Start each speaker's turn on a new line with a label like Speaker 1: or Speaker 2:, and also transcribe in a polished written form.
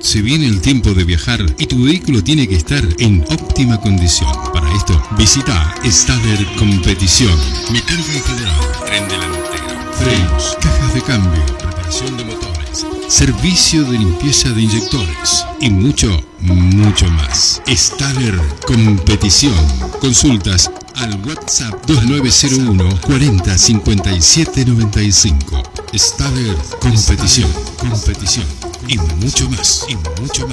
Speaker 1: Se viene el tiempo de viajar y tu vehículo tiene que estar en óptima condición. Para esto, visita Staller Competición. Mecánica en general, tren delantero, frenos, cajas de cambio, reparación de motores, servicio de limpieza de inyectores y mucho, mucho más. Staller Competición. Consultas al WhatsApp 2901 40 57 95. Staller Competición. Y mucho más.